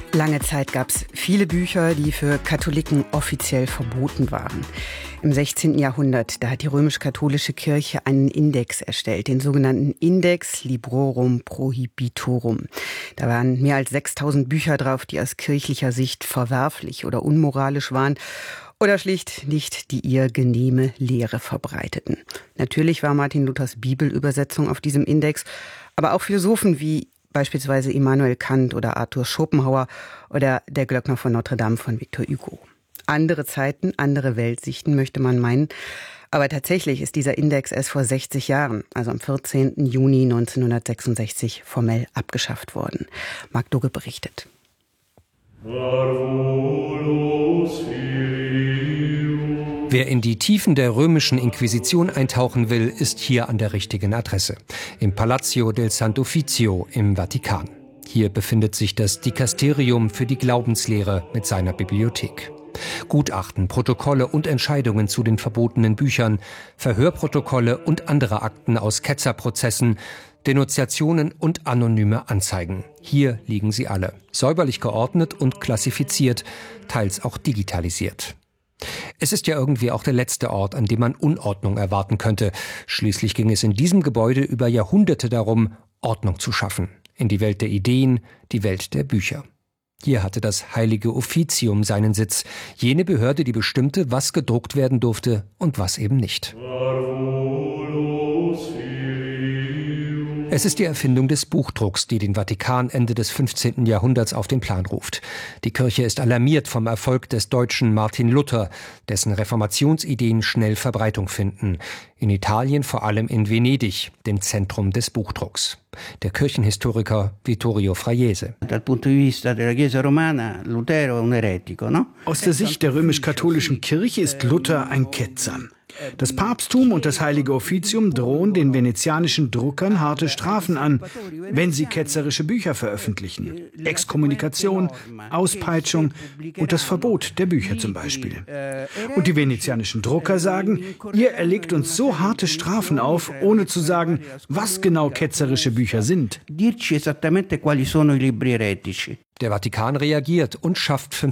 Lange Zeit gab es viele Bücher, die für Katholiken offiziell verboten waren. Im 16. Jahrhundert, da hat die römisch-katholische Kirche einen Index erstellt, den sogenannten Index Librorum Prohibitorum. Da waren mehr als 6000 Bücher drauf, die aus kirchlicher Sicht verwerflich oder unmoralisch waren oder schlicht nicht die ihr genehme Lehre verbreiteten. Natürlich war Martin Luthers Bibelübersetzung auf diesem Index, aber auch Philosophen wie beispielsweise Immanuel Kant oder Arthur Schopenhauer oder der Glöckner von Notre Dame von Victor Hugo. Andere Zeiten, andere Weltsichten, möchte man meinen. Aber tatsächlich ist dieser Index erst vor 60 Jahren, also am 14. Juni 1966, formell abgeschafft worden. Marc Dugge berichtet. Wer in die Tiefen der römischen Inquisition eintauchen will, ist hier an der richtigen Adresse. Im Palazzo del Sant'Uffizio im Vatikan. Hier befindet sich das Dikasterium für die Glaubenslehre mit seiner Bibliothek. Gutachten, Protokolle und Entscheidungen zu den verbotenen Büchern, Verhörprotokolle und andere Akten aus Ketzerprozessen, Denunziationen und anonyme Anzeigen. Hier liegen sie alle, säuberlich geordnet und klassifiziert, teils auch digitalisiert. Es ist ja irgendwie auch der letzte Ort, an dem man Unordnung erwarten könnte. Schließlich ging es in diesem Gebäude über Jahrhunderte darum, Ordnung zu schaffen. In die Welt der Ideen, die Welt der Bücher. Hier hatte das Heilige Offizium seinen Sitz. Jene Behörde, die bestimmte, was gedruckt werden durfte und was eben nicht. Es ist die Erfindung des Buchdrucks, die den Vatikan Ende des 15. Jahrhunderts auf den Plan ruft. Die Kirche ist alarmiert vom Erfolg des Deutschen Martin Luther, dessen Reformationsideen schnell Verbreitung finden. In Italien, vor allem in Venedig, dem Zentrum des Buchdrucks. Der Kirchenhistoriker Vittorio Fraiese. Aus der Sicht der römisch-katholischen Kirche ist Luther ein Ketzer. Das Papsttum und das Heilige Offizium drohen den venezianischen Druckern harte Strafen an, wenn sie ketzerische Bücher veröffentlichen. Exkommunikation, Auspeitschung und das Verbot der Bücher zum Beispiel. Und die venezianischen Drucker sagen, ihr erlegt uns so harte Strafen auf, ohne zu sagen, was genau ketzerische Bücher sind. Der Vatikan reagiert und schafft